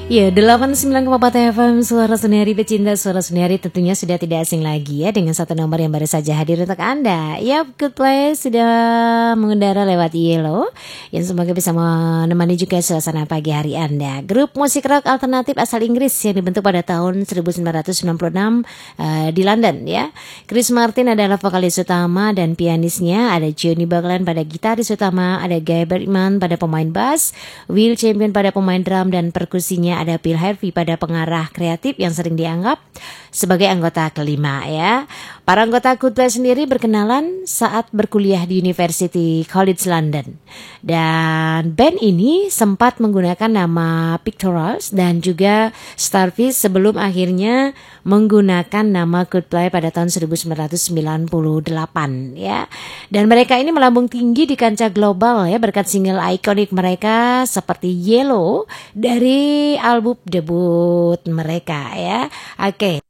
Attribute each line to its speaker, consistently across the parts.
Speaker 1: Ya, 89,4 FM Suara Seniari Pecinta Suara Seniari tentunya sudah tidak asing lagi ya dengan satu nomor yang baru saja hadir untuk Anda. Yap, Good Play sudah mengendara lewat Yellow yang semoga bisa menemani juga suasana pagi hari Anda. Grup musik rock alternatif asal Inggris yang dibentuk pada tahun 1996 di London ya. Chris Martin adalah vokalis utama dan pianisnya, ada Johnny Buckland pada gitaris utama, ada Guy Bergman pada pemain bass, Will Champion pada pemain drum dan perkusinya, ada Phil Harvey pada pengarah kreatif yang sering dianggap sebagai anggota kelima ya. Para anggota Coldplay sendiri berkenalan saat berkuliah di University College London. Dan band ini sempat menggunakan nama Pictorials dan juga Starfish sebelum akhirnya menggunakan nama Coldplay pada tahun 1998 ya. Dan mereka ini melambung tinggi di kancah global ya berkat single ikonik mereka seperti Yellow dari album debut mereka ya. Oke.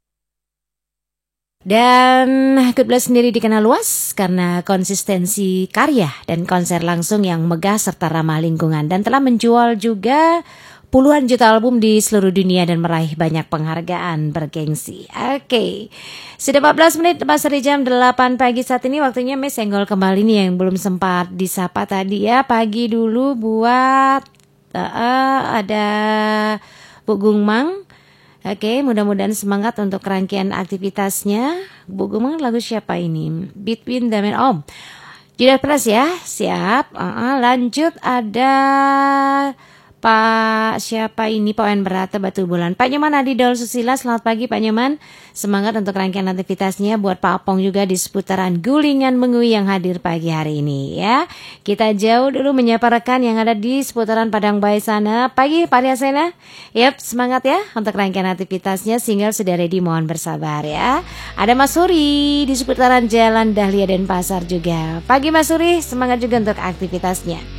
Speaker 1: Dan Coldplay sendiri dikenal luas karena konsistensi karya dan konser langsung yang megah serta ramah lingkungan dan telah menjual juga puluhan juta album di seluruh dunia dan meraih banyak penghargaan bergengsi. Oke. Sudah 14 menit lepas dari jam 8 pagi saat ini waktunya Mes senggol kembali nih yang belum sempat disapa tadi ya. Pagi dulu buat ada Bu Gungmang. Oke, mudah-mudahan semangat untuk rangkaian aktivitasnya. Bu Gumang, lagu siapa ini? Between Them and Om. Judas Priest ya, siap. Lanjut ada Pak siapa ini Pak Wan Berata Batu Bulan. Pak Nyoman Adi Dol Susila, selamat pagi Pak Nyoman. Semangat untuk rangkaian aktivitasnya buat Pak Apong juga di seputaran Gulingan Mengui yang hadir pagi hari ini ya. Kita jauh dulu menyapa rekan yang ada di seputaran Padang Bayi sana. Pagi Pak Riasena. Yap, semangat ya untuk rangkaian aktivitasnya. Single sudah ready, mohon bersabar ya. Ada Mas Suri di seputaran Jalan Dahlia dan Pasar juga. Pagi Mas Suri, semangat juga untuk aktivitasnya.